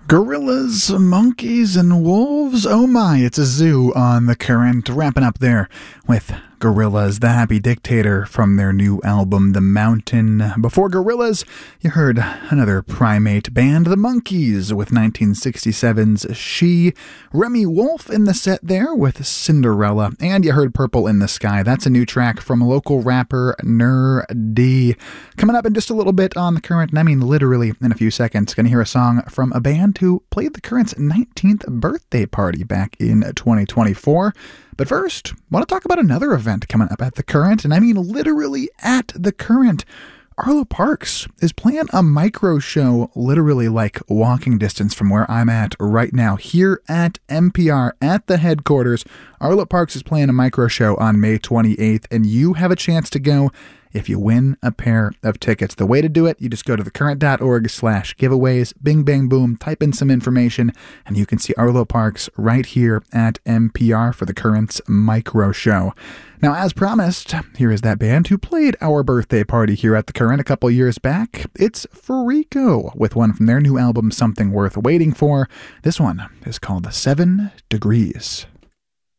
Gorillas, monkeys, and wolves. Oh my, it's a zoo on the Current. Wrapping up there with Gorillaz, The Happy Dictator from their new album, The Mountain. Before Gorillaz, you heard another primate band, The Monkees, with 1967's She. Remy Wolf in the set there with Cinderella. And you heard Purple in the Sky. That's a new track from local rapper Ner D. Coming up in just a little bit on The Current, and I mean literally in a few seconds, going to hear a song from a band who played The Current's 19th birthday party back in 2024. But first, I want to talk about another event coming up at The Current, and I mean literally at The Current. Arlo Parks is playing a micro show literally like walking distance from where I'm at right now here at NPR at the headquarters. Arlo Parks is playing a micro show on May 28th, and you have a chance to go if you win a pair of tickets. The way to do it, you just go to thecurrent.org/giveaways, bing bang boom, type in some information, and you can see Arlo Parks right here at NPR for The Current's micro show. Now, as promised, here is that band who played our birthday party here at The Current a couple years back. It's Farico with one from their new album, Something Worth Waiting For. This one is called 7 Degrees.